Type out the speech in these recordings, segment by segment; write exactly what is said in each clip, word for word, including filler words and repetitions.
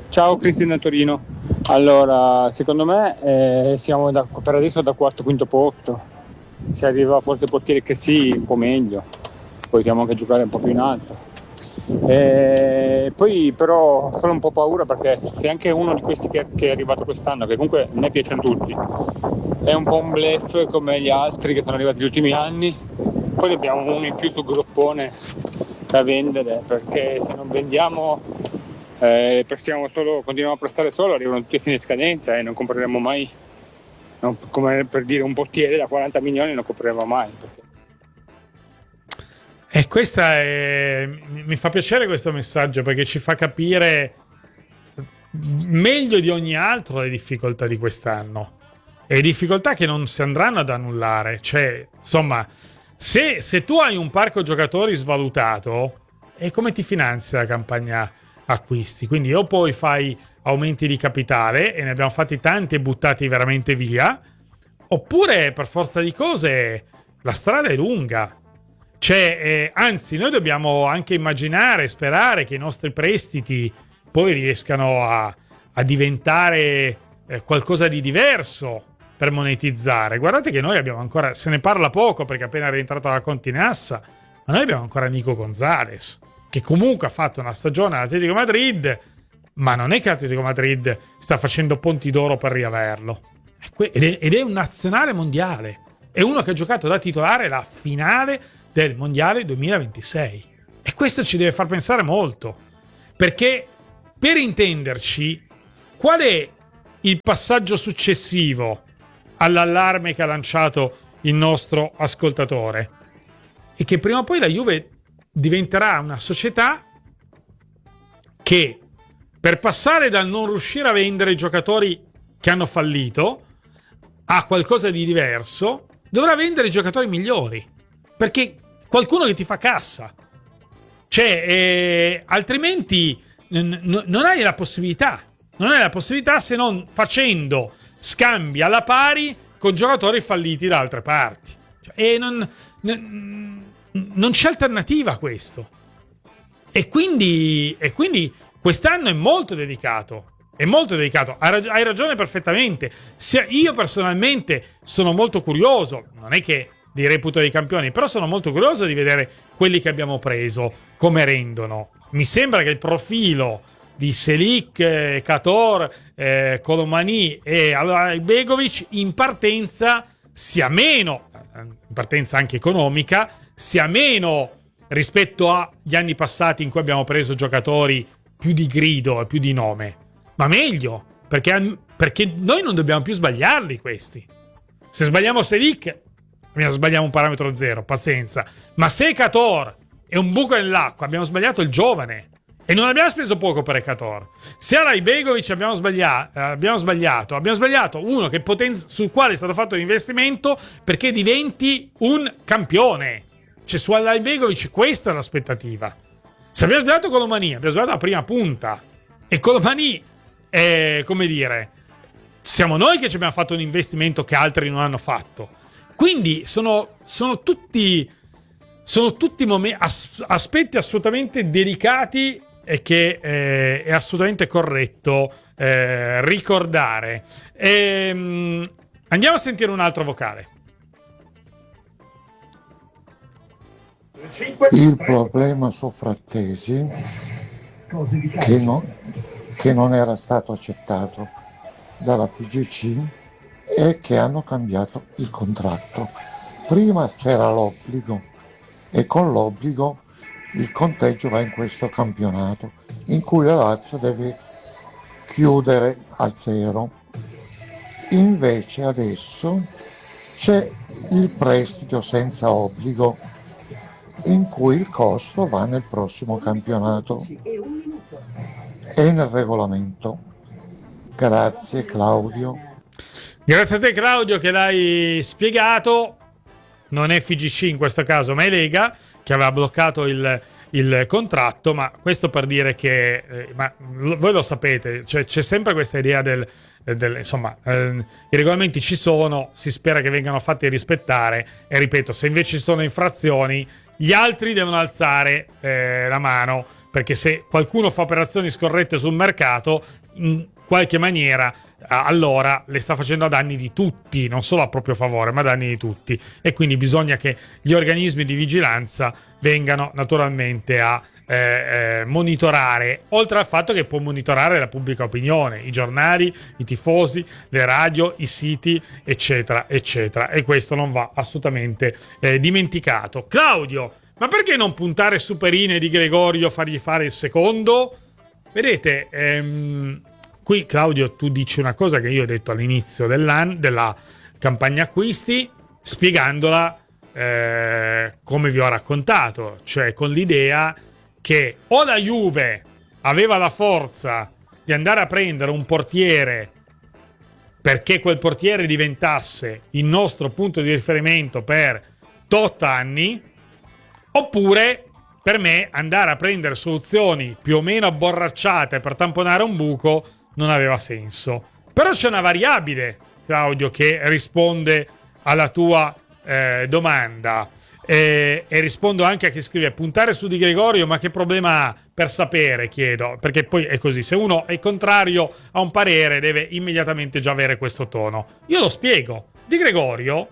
Ciao Cristian da Torino. Allora, secondo me eh, siamo da, per adesso da quarto quinto posto. Se arriva forse il portiere che sì, un po' meglio. Possiamo anche giocare un po' più in alto. E poi però sono un po' paura perché se anche uno di questi che, che è arrivato quest'anno, che comunque a me piacciono tutti, è un po' un bluff come gli altri che sono arrivati negli ultimi anni, poi abbiamo uno in più sul groppone da vendere, perché se non vendiamo eh, prestiamo solo, continuiamo a prestare solo, arrivano tutti a fine scadenza e non compreremo mai, non, come per dire un portiere da quaranta milioni non compreremo mai. Perché... E questa è... mi fa piacere questo messaggio, perché ci fa capire meglio di ogni altro le difficoltà di quest'anno, e difficoltà che non si andranno ad annullare. Cioè, insomma, se, se tu hai un parco giocatori svalutato, e come ti finanzi la campagna acquisti? Quindi o poi fai aumenti di capitale, e ne abbiamo fatti tanti e buttati veramente via, oppure per forza di cose la strada è lunga. Cioè, eh, anzi, noi dobbiamo anche immaginare, sperare che i nostri prestiti poi riescano a, a diventare eh, qualcosa di diverso per monetizzare. Guardate che noi abbiamo ancora, se ne parla poco perché è appena rientrato la Continassa, ma noi abbiamo ancora Nico Gonzalez, che comunque ha fatto una stagione all'Atletico Madrid, ma non è che l'Atletico Madrid sta facendo ponti d'oro per riaverlo. Ed è, ed è un nazionale mondiale. È uno che ha giocato da titolare la finale del mondiale duemilaventisei. E questo ci deve far pensare molto. Perché, per intenderci, qual è il passaggio successivo all'allarme che ha lanciato il nostro ascoltatore? E che prima o poi la Juve diventerà una società che, per passare dal non riuscire a vendere i giocatori che hanno fallito a qualcosa di diverso, dovrà vendere i giocatori migliori, perché qualcuno che ti fa cassa. Cioè, eh, altrimenti n- n- non hai la possibilità. Non hai la possibilità se non facendo scambi alla pari con giocatori falliti da altre parti. Cioè, e non, n- non c'è alternativa a questo. E quindi, e quindi quest'anno è molto dedicato. È molto dedicato. Hai, rag- hai ragione perfettamente. Se io personalmente sono molto curioso, non è che di reputo dei campioni, però sono molto curioso di vedere quelli che abbiamo preso come rendono. Mi sembra che il profilo di Selic, eh, Kator, eh, Colomani e Begovic in partenza sia meno, in partenza anche economica, sia meno rispetto agli anni passati in cui abbiamo preso giocatori più di grido e più di nome, ma meglio, perché, perché noi non dobbiamo più sbagliarli questi. Se sbagliamo Selic, abbiamo sbagliato un parametro zero, pazienza. Ma se Kator è un buco nell'acqua, abbiamo sbagliato il giovane. E non abbiamo speso poco per Kator. Se a Begovic abbiamo sbagliato, abbiamo sbagliato, abbiamo sbagliato uno che potenzi- sul quale è stato fatto l'investimento perché diventi un campione. Cioè, su Begovic questa è l'aspettativa. Se abbiamo sbagliato Colomani, abbiamo sbagliato la prima punta. E Colomani è, come dire, siamo noi che ci abbiamo fatto un investimento che altri non hanno fatto. Quindi sono, sono tutti, sono tutti momen- as- aspetti assolutamente delicati e che eh, è assolutamente corretto eh, ricordare. E, mh, andiamo a sentire un altro vocale. Il problema su Frattesi, che, no, che non era stato accettato dalla F I G C, è che hanno cambiato il contratto. Prima c'era l'obbligo e con l'obbligo il conteggio va in questo campionato in cui la Lazio deve chiudere a zero. Invece adesso c'è il prestito senza obbligo in cui il costo va nel prossimo campionato. È nel regolamento. Grazie Claudio. Grazie a te Claudio che l'hai spiegato. Non è F I G C in questo caso, ma è Lega che aveva bloccato il, il contratto. Ma questo per dire che eh, ma voi lo sapete, cioè, c'è sempre questa idea del, del insomma eh, i regolamenti ci sono, si spera che vengano fatti rispettare, e ripeto, se invece ci sono infrazioni gli altri devono alzare eh, la mano perché se qualcuno fa operazioni scorrette sul mercato, in qualche maniera allora le sta facendo a danni di tutti, non solo a proprio favore, ma a danni di tutti, e quindi bisogna che gli organismi di vigilanza vengano naturalmente a eh, eh, monitorare, oltre al fatto che può monitorare la pubblica opinione, i giornali, i tifosi, le radio, i siti, eccetera, eccetera, e questo non va assolutamente eh, dimenticato. Claudio, ma perché non puntare su Perin e Di Gregorio, fargli fare il secondo? Vedete, ehm, qui Claudio tu dici una cosa che io ho detto all'inizio dell'anno, della campagna acquisti, spiegandola eh, come vi ho raccontato, cioè con l'idea che o la Juve aveva la forza di andare a prendere un portiere perché quel portiere diventasse il nostro punto di riferimento per tot anni, oppure per me andare a prendere soluzioni più o meno abborracciate per tamponare un buco non aveva senso. Però c'è una variabile, Claudio, che risponde alla tua eh, domanda eh, e rispondo anche a chi scrive: puntare su Di Gregorio, ma che problema ha? Per sapere, chiedo, perché poi è così, se uno è contrario a un parere deve immediatamente già avere questo tono. Io lo spiego: Di Gregorio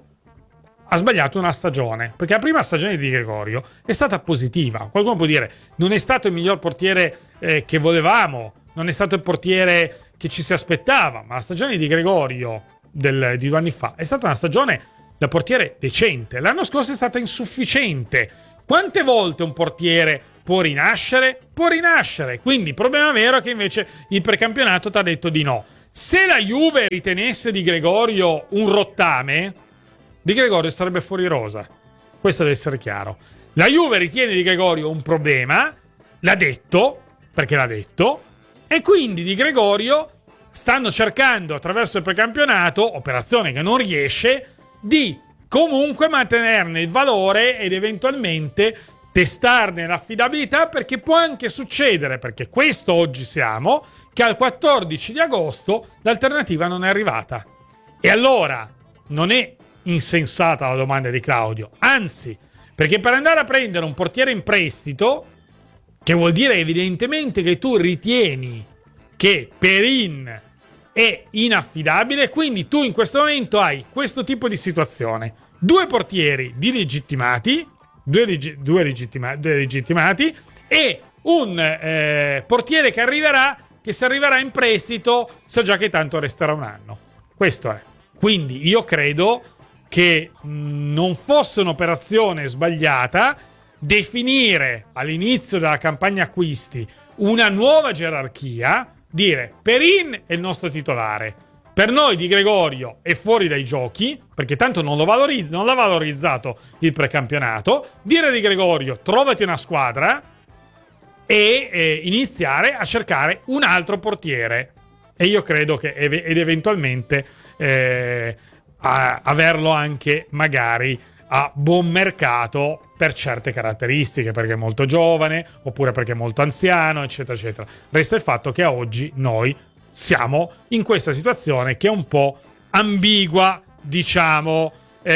ha sbagliato una stagione, perché la prima stagione di Di Gregorio è stata positiva. Qualcuno può dire non è stato il miglior portiere eh, che volevamo, non è stato il portiere che ci si aspettava, ma la stagione di Di Gregorio del, di due anni fa è stata una stagione da portiere decente. L'anno scorso è stata insufficiente. Quante volte un portiere può rinascere? Può rinascere. Quindi il problema vero è che invece il precampionato ti ha detto di no. Se la Juve ritenesse Di Gregorio un rottame, Di Gregorio sarebbe fuori rosa. Questo deve essere chiaro. La Juve ritiene Di Gregorio un problema, l'ha detto, perché l'ha detto, e quindi Di Gregorio stanno cercando attraverso il precampionato, operazione che non riesce, di comunque mantenerne il valore ed eventualmente testarne l'affidabilità, perché può anche succedere, perché questo oggi siamo, che al quattordici di agosto l'alternativa non è arrivata. E allora non è insensata la domanda di Claudio, anzi, perché per andare a prendere un portiere in prestito, che vuol dire evidentemente che tu ritieni che Perin è inaffidabile, quindi tu in questo momento hai questo tipo di situazione: due portieri di legittimati, due, leg- due, legittima- due legittimati e un eh, portiere che arriverà, che se arriverà in prestito sa già che tanto resterà un anno. Questo è. Quindi io credo che mh, non fosse un'operazione sbagliata definire all'inizio della campagna acquisti una nuova gerarchia, dire Perin è il nostro titolare, per noi Di Gregorio è fuori dai giochi perché tanto non, lo valorizz- non l'ha valorizzato il precampionato, dire a Di Gregorio trovati una squadra e eh, iniziare a cercare un altro portiere, e io credo che ev- ed eventualmente eh, a averlo anche magari a buon mercato per certe caratteristiche, perché è molto giovane oppure perché è molto anziano, eccetera eccetera. Resta il fatto che a oggi noi siamo in questa situazione che è un po' ambigua, diciamo,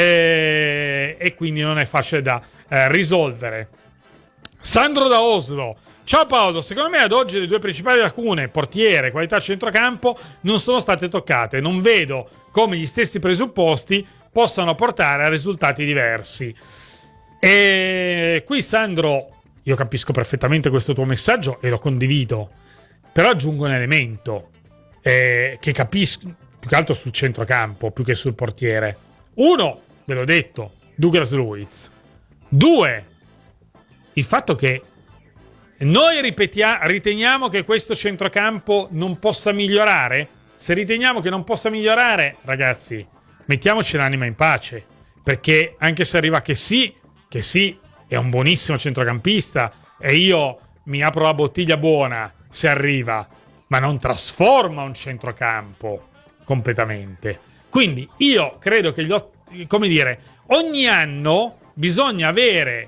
eh, e quindi non è facile da eh, risolvere. Sandro da Oslo: ciao Paolo, secondo me ad oggi le due principali lacune, portiere, qualità centrocampo, non sono state toccate. Non vedo come gli stessi presupposti possano portare a risultati diversi. E qui, Sandro, io capisco perfettamente questo tuo messaggio e lo condivido, però aggiungo un elemento eh, che capisco più che altro sul centrocampo più che sul portiere. Uno, ve l'ho detto, Douglas Luiz. Due, il fatto che noi ripetia- riteniamo che questo centrocampo non possa migliorare. Se riteniamo che non possa migliorare, ragazzi, mettiamoci l'anima in pace, perché anche se arriva che sì, che sì, è un buonissimo centrocampista e io mi apro la bottiglia buona se arriva, ma non trasforma un centrocampo completamente. Quindi io credo che, gli, come dire, ogni anno bisogna avere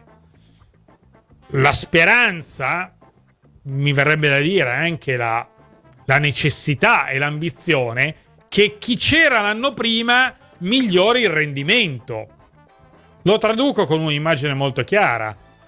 la speranza, mi verrebbe da dire anche la, la necessità e l'ambizione che chi c'era l'anno prima migliori il rendimento. Lo traduco con un'immagine molto chiara.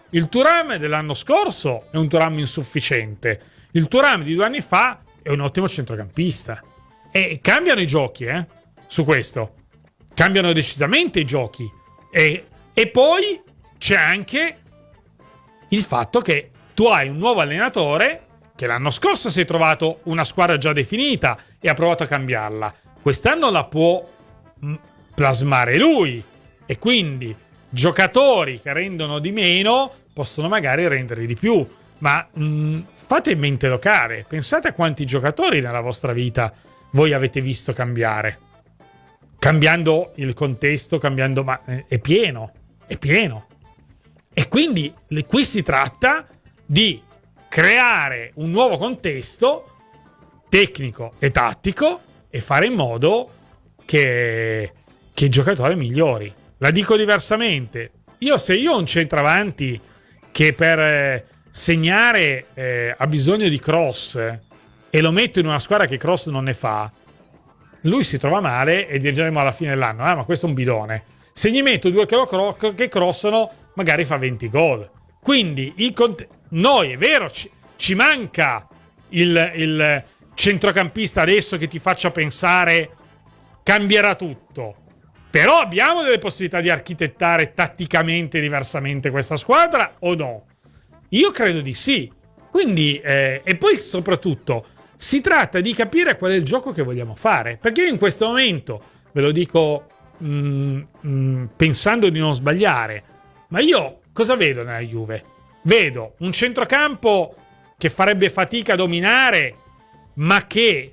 il Thuram dell'anno scorso è un Thuram insufficiente, il Thuram di due anni fa è un ottimo centrocampista. E cambiano i giochi, eh? Su questo. Cambiano decisamente i giochi. E, e poi c'è anche il fatto che tu hai un nuovo allenatore che l'anno scorso si è trovato una squadra già definita e ha provato a cambiarla. Quest'anno la può mh, plasmare lui. E quindi giocatori che rendono di meno possono magari rendere di più. Ma mh, fate in mente locale. Pensate a quanti giocatori nella vostra vita voi avete visto cambiare. Cambiando il contesto, cambiando... Ma è pieno, è pieno. E quindi qui si tratta di creare un nuovo contesto tecnico e tattico e fare in modo che, che i giocatori migliori. La dico diversamente. Io se io ho un centravanti che per eh, segnare eh, ha bisogno di cross eh, e lo metto in una squadra che cross non ne fa, lui si trova male e diremo alla fine dell'anno ah ma questo è un bidone. Se gli metto due che, lo cro- che crossano magari fa venti gol. Quindi il cont- noi è vero ci, ci manca il, il centrocampista adesso che ti faccia pensare cambierà tutto, però abbiamo delle possibilità di architettare tatticamente diversamente questa squadra o no? Io credo di sì. Quindi eh, e poi soprattutto si tratta di capire qual è il gioco che vogliamo fare, perché io in questo momento ve lo dico mh, mh, pensando di non sbagliare, ma io cosa vedo nella Juve? Vedo un centrocampo che farebbe fatica a dominare, ma che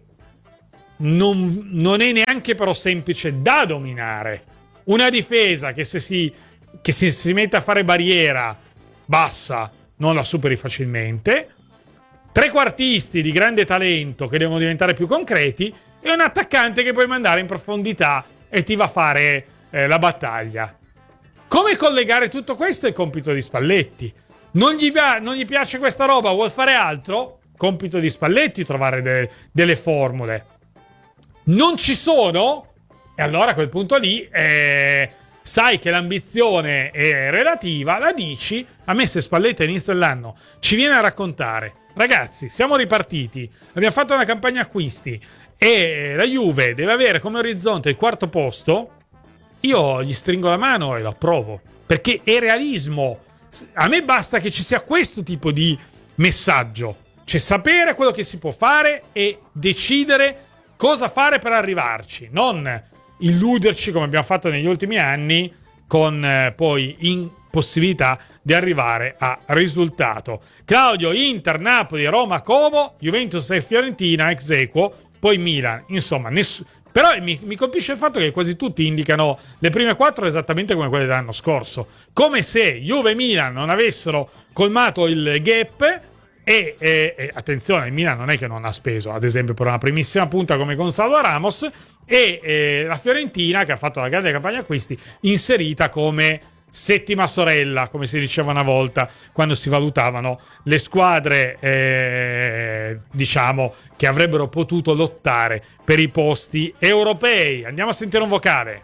non, non è neanche però semplice da dominare. Una difesa che se si, che se si mette a fare barriera bassa non la superi facilmente. Trequartisti di grande talento che devono diventare più concreti e un attaccante che puoi mandare in profondità e ti va a fare eh, la battaglia. Come collegare tutto questo è il compito di Spalletti. Non gli, non gli piace questa roba, vuol fare altro? Compito di Spalletti trovare de, delle formule. Non ci sono? E allora a quel punto lì eh, sai che l'ambizione è relativa, la dici. A me se Spalletti all'inizio dell'anno ci viene a raccontare ragazzi, siamo ripartiti, abbiamo fatto una campagna acquisti e la Juve deve avere come orizzonte il quarto posto, io gli stringo la mano e lo approvo, perché è realismo. A me basta che ci sia questo tipo di messaggio, cioè sapere quello che si può fare e decidere cosa fare per arrivarci, non illuderci come abbiamo fatto negli ultimi anni con eh, poi impossibilità di arrivare a risultato. Claudio, Inter, Napoli, Roma, Como, Juventus e Fiorentina ex aequo, poi Milan, insomma ness- però mi, mi colpisce il fatto che quasi tutti indicano le prime quattro esattamente come quelle dell'anno scorso, come se Juve e Milan non avessero colmato il gap. E, e, e attenzione, il Milan non è che non ha speso, ad esempio per una primissima punta come Gonzalo Ramos, e e la Fiorentina che ha fatto la grande campagna acquisti inserita come settima sorella, come si diceva una volta quando si valutavano le squadre eh, diciamo che avrebbero potuto lottare per i posti europei. Andiamo a sentire un vocale.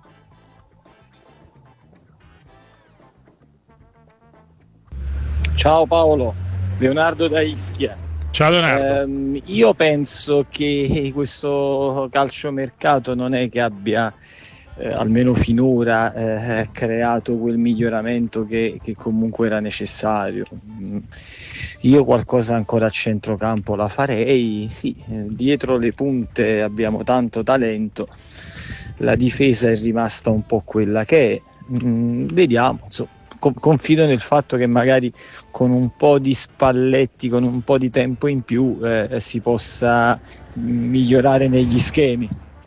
Ciao Paolo, Leonardo da Ischia. Ciao Leonardo. Um, io penso che questo calciomercato non è che abbia, eh, almeno finora, eh, creato quel miglioramento che, che comunque era necessario. Io qualcosa ancora a centrocampo la farei, sì, eh, dietro le punte abbiamo tanto talento, la difesa è rimasta un po' quella che è, mm, vediamo, insomma, co- confido nel fatto che magari con un po' di Spalletti, con un po' di tempo in più, eh, si possa migliorare negli schemi.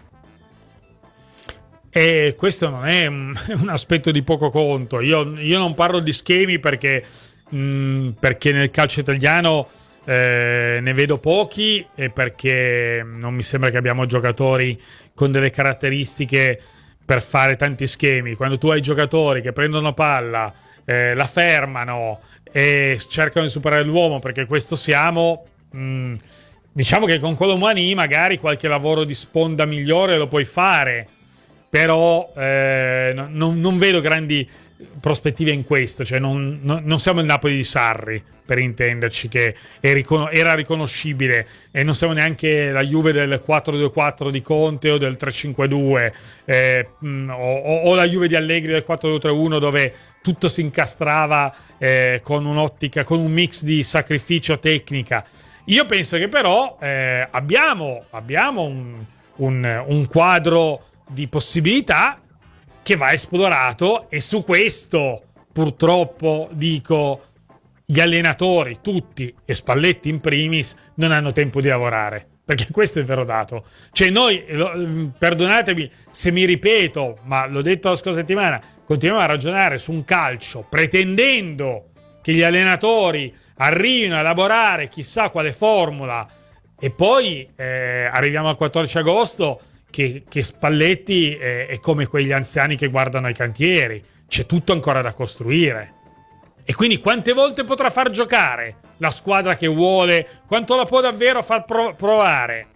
E questo non è un, un aspetto di poco conto. Io, io non parlo di schemi perché, mh, perché nel calcio italiano eh, ne vedo pochi e perché non mi sembra che abbiamo giocatori con delle caratteristiche per fare tanti schemi. Quando tu hai giocatori che prendono palla, eh, la fermano e cercano di superare l'uomo, perché questo siamo, mh, diciamo che con Colomani magari qualche lavoro di sponda migliore lo puoi fare, però eh, non, non vedo grandi prospettive in questo, cioè non, non, non siamo il Napoli di Sarri, per intenderci, che è ricon- era riconoscibile, e non siamo neanche la Juve del quattro due quattro di Conte o del tre cinque due, eh, mh, o, o la Juve di Allegri del quattro due tre uno, dove tutto si incastrava eh, con un'ottica, con un mix di sacrificio, tecnica. Io penso che però eh, abbiamo, abbiamo un, un, un quadro di possibilità che va esplorato, e su questo purtroppo dico gli allenatori tutti, e Spalletti in primis, non hanno tempo di lavorare, perché questo è il vero dato. Cioè noi, perdonatemi se mi ripeto, ma l'ho detto la scorsa settimana, continuiamo a ragionare su un calcio pretendendo che gli allenatori arrivino a elaborare chissà quale formula, e poi eh, arriviamo al quattordici agosto che, che Spalletti è, è come quegli anziani che guardano ai cantieri, c'è tutto ancora da costruire. E quindi quante volte potrà far giocare la squadra che vuole? Quanto la può davvero far prov- provare?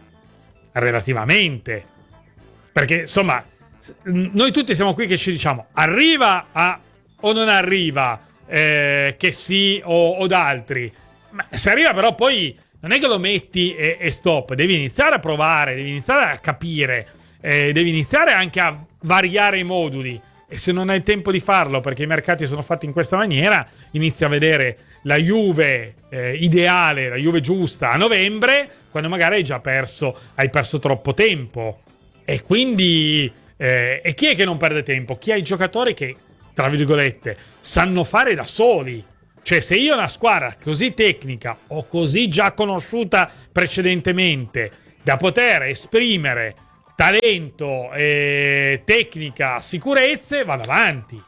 Relativamente. Perché insomma, noi tutti siamo qui che ci diciamo arriva a, o non arriva, eh, che sì o, o d'altri. Ma se arriva però poi non è che lo metti e, e stop, devi iniziare a provare, devi iniziare a capire, eh, devi iniziare anche a variare i moduli. E se non hai tempo di farlo perché i mercati sono fatti in questa maniera, inizi a vedere la Juve eh, ideale, la Juve giusta a novembre, quando magari hai già perso, hai perso troppo tempo. E quindi eh, e chi è che non perde tempo? Chi ha i giocatori che, tra virgolette, sanno fare da soli. Cioè, se io ho una squadra così tecnica o così già conosciuta precedentemente da poter esprimere talento, eh, tecnica, sicurezze, vado avanti.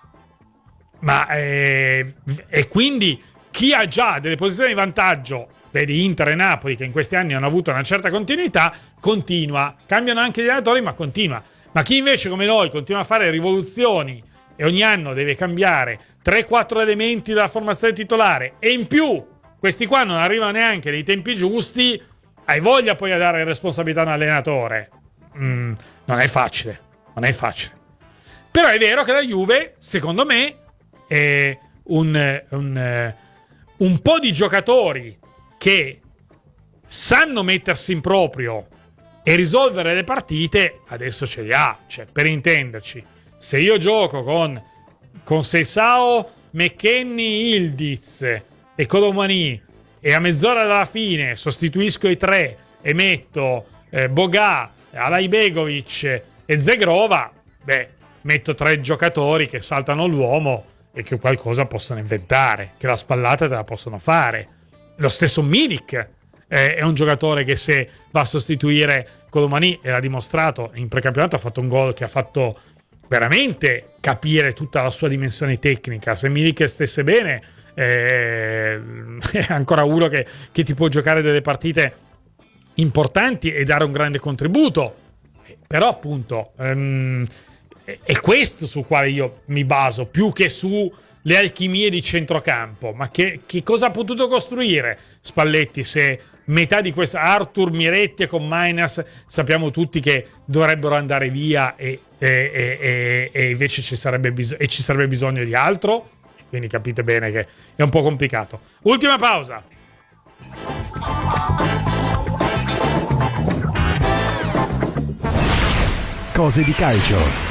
Ma eh, e quindi chi ha già delle posizioni di vantaggio, vedi Inter e Napoli che in questi anni hanno avuto una certa continuità, continua. Cambiano anche gli allenatori, ma continua. Ma chi invece come noi continua a fare rivoluzioni e ogni anno deve cambiare tre quattro elementi della formazione titolare, e in più questi qua non arrivano neanche nei tempi giusti, hai voglia poi a dare responsabilità a un allenatore? Mm, non è facile, non è facile. Però è vero che la Juve, secondo me, è un, un, un po' di giocatori che sanno mettersi in proprio e risolvere le partite, adesso ce li ha. Cioè, per intenderci, se io gioco con, con Seisao, McKennie, Ildiz e Colomani, e a mezz'ora dalla fine sostituisco i tre e metto eh, Boga, Alajbegovic e Zegrova, beh, metto tre giocatori che saltano l'uomo e che qualcosa possono inventare, che la spallata te la possono fare. Lo stesso Milik eh, è un giocatore che, se va a sostituire Colomani, e l'ha dimostrato in precampionato, ha fatto un gol che ha fatto veramente capire tutta la sua dimensione tecnica. Se Milik stesse bene, eh, è ancora uno che, che ti può giocare delle partite importanti e dare un grande contributo. Però appunto um, è, è questo sul quale io mi baso, più che su le alchimie di centrocampo. Ma che, che cosa ha potuto costruire Spalletti se metà di questo, Arthur, Miretti e con Mainas, sappiamo tutti che dovrebbero andare via, e, e, e, e invece ci sarebbe, bis- e ci sarebbe bisogno di altro? Quindi capite bene che è un po' complicato. Ultima pausa. Cose di calcio.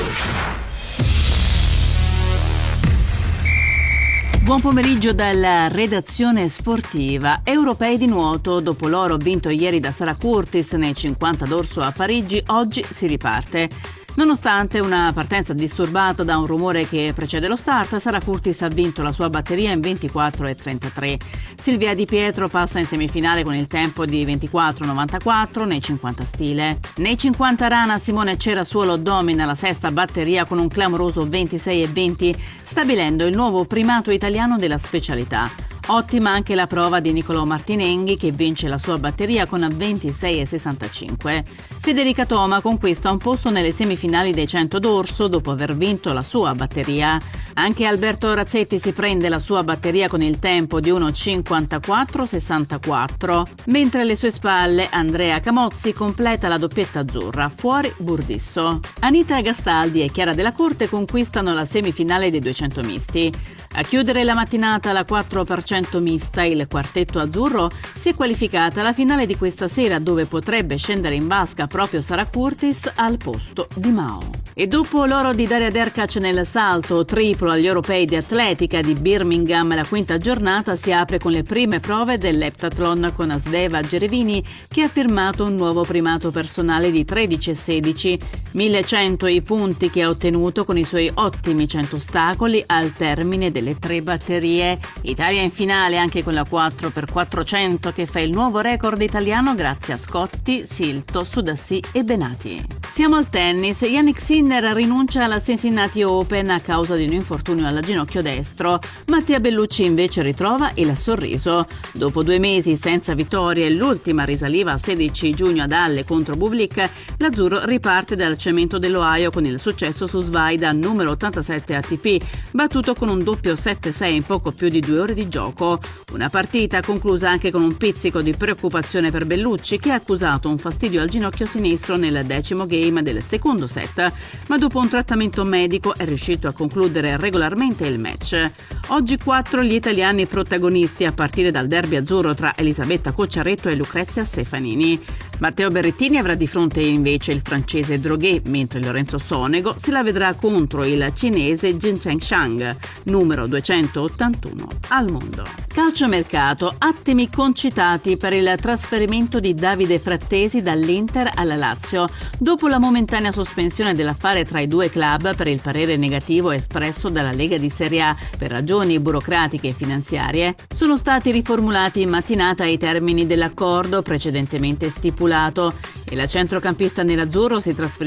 Buon pomeriggio dalla redazione sportiva. Europei di nuoto. Dopo l'oro vinto ieri da Sara Curtis nei cinquanta d'orso a Parigi, oggi si riparte. Nonostante una partenza disturbata da un rumore che precede lo start, Sara Curtis ha vinto la sua batteria in ventiquattro e trentatré. Silvia Di Pietro passa in semifinale con il tempo di ventiquattro e novantaquattro nei cinquanta stile. Nei cinquanta rana Simone Cerasuolo domina la sesta batteria con un clamoroso ventisei e venti, stabilendo il nuovo primato italiano della specialità. Ottima anche la prova di Nicolò Martinenghi, che vince la sua batteria con ventisei virgola sessantacinque. Federica Toma conquista un posto nelle semifinali dei cento d'orso dopo aver vinto la sua batteria. Anche Alberto Razzetti si prende la sua batteria con il tempo di uno cinquantaquattro sessantaquattro, mentre alle sue spalle Andrea Camozzi completa la doppietta azzurra, fuori Burdisso. Anita Gastaldi e Chiara Della Corte conquistano la semifinale dei duecento misti. A chiudere la mattinata la quattro per cento mista, il quartetto azzurro si è qualificata alla finale di questa sera, dove potrebbe scendere in vasca proprio Sara Curtis al posto di Mao. E dopo l'oro di Daria Derkac nel salto triplo agli europei di atletica di Birmingham, la quinta giornata si apre con le prime prove dell'eptathlon con Sveva Gerevini, che ha firmato un nuovo primato personale di tredici virgola sedici. millecento i punti che ha ottenuto con i suoi ottimi cento ostacoli al termine delle tre batterie. Italia in finale anche con la quattro per quattrocento, che fa il nuovo record italiano grazie a Scotti, Silto, Sudassi e Benati. Siamo al tennis. Yannick Sinner rinuncia alla Cincinnati Open a causa di un infortunio al ginocchio destro. Mattia Bellucci invece ritrova il sorriso. Dopo due mesi senza vittorie, l'ultima risaliva al sedici giugno ad Halle contro Bublik, l'azzurro riparte dal cemento dell'Ohio con il successo su Svaida, numero ottantasette A T P, battuto con un doppio sette sei in poco più di due ore di gioco. Una partita conclusa anche con un pizzico di preoccupazione per Bellucci, che ha accusato un fastidio al ginocchio sinistro nel decimo game del secondo set, ma dopo un trattamento medico è riuscito a concludere regolarmente il match. Oggi quattro gli italiani protagonisti, a partire dal derby azzurro tra Elisabetta Cocciaretto e Lucrezia Stefanini. Matteo Berrettini avrà di fronte invece il francese Droguet, mentre Lorenzo Sonego se la vedrà contro il cinese Jincheng Shang, numero duecentottantuno al mondo. Calciomercato, attimi concitati per il trasferimento di Davide Frattesi dall'Inter alla Lazio. Dopo la momentanea sospensione dell'affare tra i due club per il parere negativo espresso dalla Lega di Serie A per ragioni burocratiche e finanziarie, sono stati riformulati in mattinata i termini dell'accordo precedentemente stipulato e la centrocampista nerazzurro si trasferisce